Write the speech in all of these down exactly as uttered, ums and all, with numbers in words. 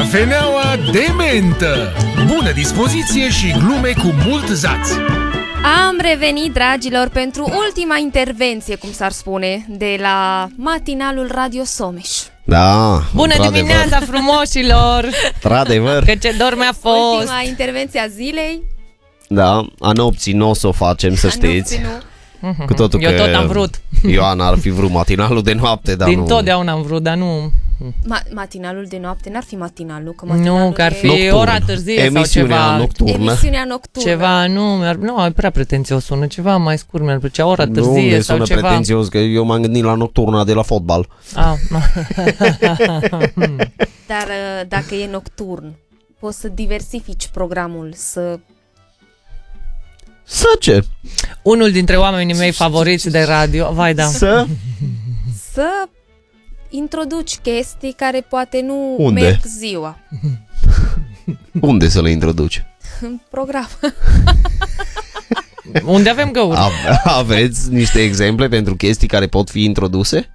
Cafeneaua de mentă. Bună dispoziție și glume cu mult zaț. Am revenit, dragilor, pentru ultima intervenție, cum s-ar spune, de la matinalul Radio Someș. Da. Bună dimineața, frumoșilor. Într-adevăr. Că ce dorme a fost. Ultima intervenție a zilei. Da, a nopții nu o să o facem, să A știți. nopții nu. Cu totul Eu că tot am vrut. Ioana ar fi vrut matinalul de noapte, dar Din nu. totdeauna am vrut, dar nu. Ma- matinalul de noapte n-ar fi matinalul, că matinalul Nu, că ar fi Nocturn. ora târzie Emisiunea sau ceva. nocturnă. emisiunea nocturnă. Ceva, nu, mi-ar, nu, e prea pretențios sună, ceva mai scurt, mi-ar plăcea ora Nu, târzie ne sau sună ceva. pretențios, că eu m-am gândit la nocturna de la fotbal. Ah. Dar uh, dacă e nocturn, poți să diversifici programul, să... Să ce? Unul dintre oamenii mei favoriți de radio, vai da. Să? să introduci chestii care poate nu Unde? merg ziua Unde să le introduci? în program. Unde avem găuri. Ave- aveți niște exemple pentru chestii care pot fi introduse?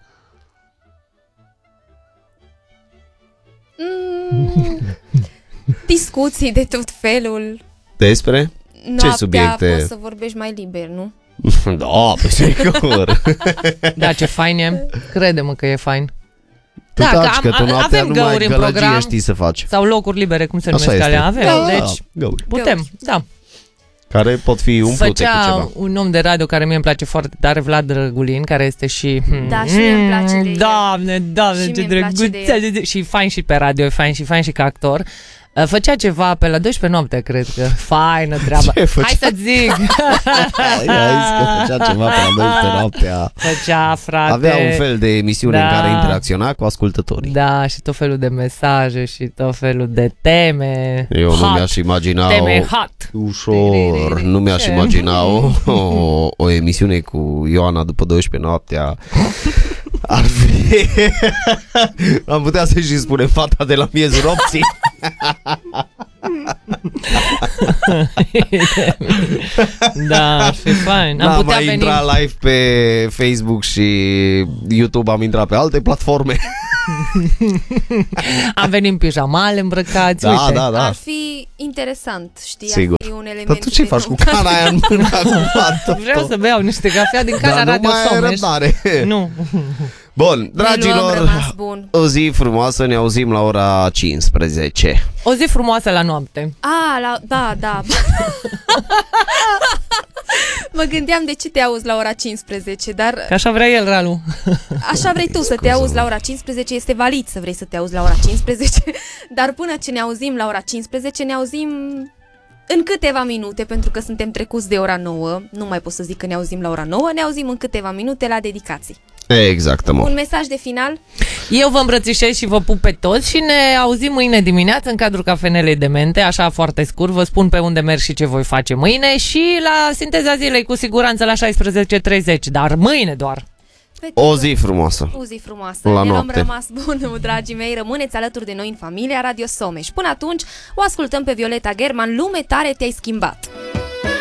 Mm, discuții de tot felul. Despre? Noaptea subiecte? poți să vorbești mai liber, nu? Da, pe sigur. Da, ce fain e. Crede-mă că e fain. Tu Da, taci, că că am- tu noaptea avem numai găuri în gălăgie program. știi să faci. Sau locuri libere, cum se Așa numesc este. alea. Avem, Da, deci găuri. putem, Găuri. da. Care pot fi umplute cu Făcea ceva. un om de radio care mie îmi place foarte tare, Vlad Drăgulin, care este și... Da, și mie îmi place de el. Doamne, doamne, Și ce mie îmi place de drăguț. Și fain și pe radio, e fain și fain și ca actor. Uh, Făcea ceva pe la douăsprezece noaptea, cred că. Faină treaba. Ce făcea? Hai să zic. Ai zis că făcea ceva pe la doisprezece noaptea. Făcea, frate. Avea un fel de emisiune Da. în care interacționa cu ascultătorii. Da, și tot felul de mesaje și tot felul de teme. Eu nu hot. mi-aș imagina Teme o... hot. Ușor, nu mi-aș Ce? imagina o, o, o emisiune cu Ioana după douăsprezece noaptea. Ar fi... Am putea să și spunem fata de la miezul nopții. Da, ar fi fain. Am N-am putea mai veni... intrat live pe Facebook și YouTube, am intrat pe alte platforme. Am venit în pijamale îmbrăcați, Da, uite. da, da. Ar fi interesant, știi? Sigur. Ar fi un element. Dar tu ce de faci cu noutate. cana aia în mână acum? Vreau să beau niște cafea din cana Dar nu Radio mai ai Someș. răbdare. Nu. Bun, Ne luăm dragilor, rămas bun. o zi frumoasă, ne auzim la ora cincisprezece. O zi frumoasă la noapte. A, la, da, da. Mă gândeam de ce te auzi la ora cincisprezece, dar Că așa vrea el, Ralu. așa vrei tu să te auzi la ora cincisprezece, este valid să vrei să te auzi la ora cincisprezece, dar până ce ne auzim la ora cincisprezece, ne auzim în câteva minute, pentru că suntem trecuți de ora nouă, nu mai pot să zic că ne auzim la ora nouă, ne auzim în câteva minute la dedicații. Exact, mă. Un mesaj de final? Eu vă îmbrățișez și vă pup pe toți și ne auzim mâine dimineață în cadrul Cafenelei de Mente, așa foarte scurt, vă spun pe unde merg și ce voi face mâine și la Sinteza Zilei cu siguranță la șaisprezece treizeci, dar mâine doar. O zi frumoasă. O zi frumoasă. La Ne luăm noapte. rămas bun, dragii mei. Rămâneți alături de noi în familia Radio Someș. Până atunci, o ascultăm pe Violeta German. Lume tare te-ai schimbat.